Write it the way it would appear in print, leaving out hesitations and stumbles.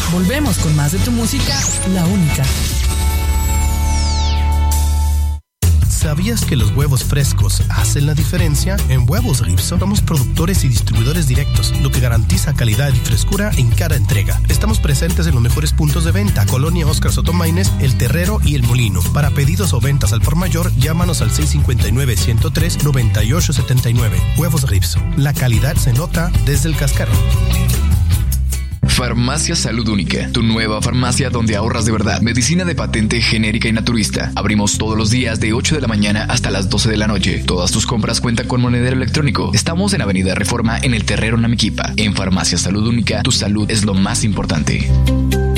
Volvemos con más de tu música, La Única. ¿Sabías que los huevos frescos hacen la diferencia? En Huevos Ripso somos productores y distribuidores directos, lo que garantiza calidad y frescura en cada entrega. Estamos presentes en los mejores puntos de venta: Colonia Óscar Sotomaynez, El Terrero y El Molino. Para pedidos o ventas al por mayor, llámanos al 659-103-9879. Huevos Ripso. La calidad se nota desde el cascarón. Farmacia Salud Única, tu nueva farmacia donde ahorras de verdad. Medicina de patente genérica y naturista. Abrimos todos los días de 8 de la mañana hasta las 12 de la noche. Todas tus compras cuentan con monedero electrónico. Estamos en Avenida Reforma en El Terrero, Namiquipa. En Farmacia Salud Única, tu salud es lo más importante.